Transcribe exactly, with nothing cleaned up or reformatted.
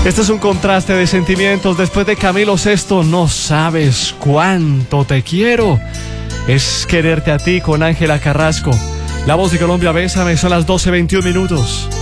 Este es un contraste de sentimientos. Después de Camilo Sesto, No sabes cuánto te quiero. Es Quererte a ti con Ángela Carrasco. La Voz de Colombia, Bésame, son las doce veintiún minutos.